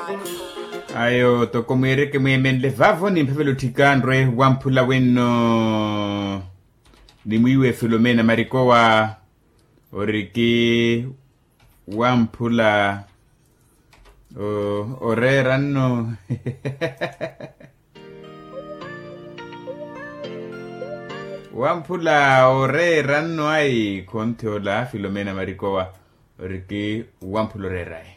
ayo tokomwere ke mwemendle vavo ni mpevelo tikandre wampula weno ni mwiwe Filomena Marikowa oriki wampula orerano wampula orerano ai konteola Filomena Marikowa oriki wampula orerai